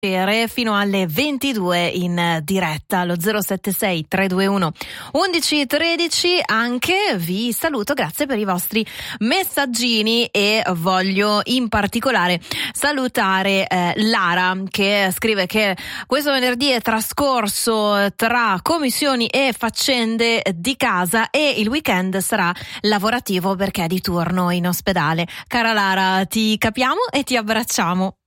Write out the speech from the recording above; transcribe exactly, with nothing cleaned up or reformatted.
fino alle ventidue in diretta allo zero sette sei tre due uno undici tredici. Anche vi saluto, grazie per i vostri messaggini, e voglio in particolare salutare eh, Lara, che scrive che questo venerdì è trascorso tra commissioni e faccende di casa e il weekend sarà lavorativo perché è di turno in ospedale. Cara Lara, ti capiamo e ti abbracciamo.